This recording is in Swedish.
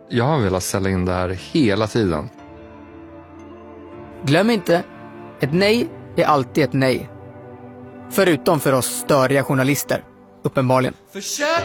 Jag har velat ställa in det här hela tiden. Glöm inte, ett nej är alltid ett nej. Förutom för oss störiga journalister, uppenbarligen. Försök